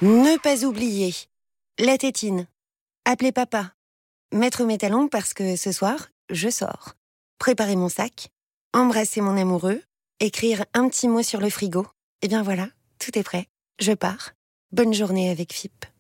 Ne pas oublier. La tétine. Appeler papa. Mettre mes talons parce que ce soir, je sors. Préparer mon sac. Embrasser mon amoureux. Écrire un petit mot sur le frigo. Et bien voilà, tout est prêt. Je pars. Bonne journée avec FIP.